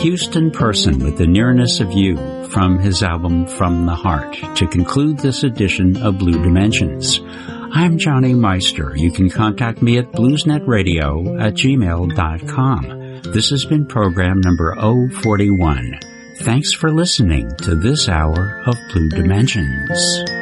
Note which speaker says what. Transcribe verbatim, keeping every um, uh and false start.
Speaker 1: Houston Person with the Nearness of You from his album From the Heart to conclude this edition of Blue Dimensions. I'm Johnny Meister. You can contact me at bluesnetradio at gmail dot com. This has been program number zero forty-one. Thanks for listening to this hour of Blue Dimensions.